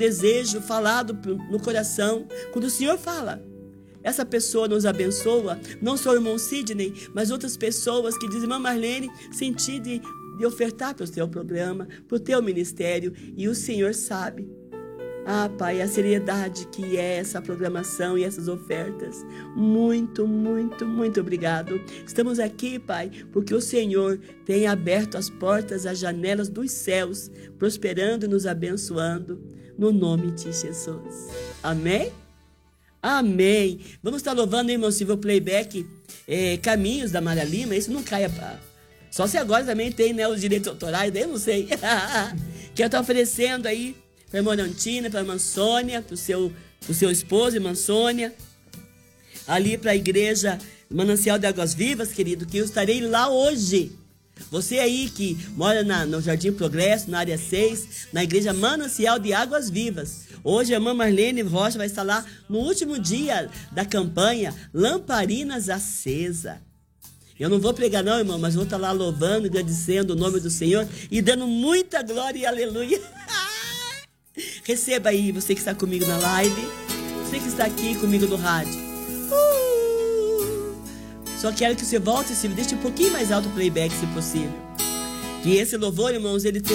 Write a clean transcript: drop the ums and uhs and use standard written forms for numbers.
desejo falado no coração. Quando o Senhor fala, essa pessoa nos abençoa, não só o irmão Sidney, mas outras pessoas que dizem: irmã Marlene, senti de ofertar para o teu programa, para o teu ministério, e o Senhor sabe. Pai, a seriedade que é essa programação e essas ofertas. Muito, muito, muito obrigado. Estamos aqui, Pai, porque o Senhor tem aberto as portas, as janelas dos céus, prosperando e nos abençoando, no nome de Jesus. Amém? Amém. Vamos estar louvando, irmão Silvio, playback, Caminhos da Maria Lima. Isso não caia, só se agora também tem, né, os direitos autorais, daí eu não sei. Que eu estou oferecendo aí para a irmã Leontina, para a irmã Sônia, para o seu esposo, irmã Sônia, ali para a igreja Manancial de Águas Vivas, querido, que eu estarei lá hoje. Você aí que mora no Jardim Progresso, na área 6, na igreja Manancial de Águas Vivas. Hoje a irmã Marlene Rocha vai estar lá no último dia da campanha Lamparinas Acesa. Eu não vou pregar não, irmão, mas vou estar lá louvando, agradecendo o nome do Senhor e dando muita glória e aleluia. Receba aí, você que está comigo na live, você que está aqui comigo no rádio. Só quero que você volte e se deixe um pouquinho mais alto o playback, se possível. Que esse louvor, irmãos, ele tem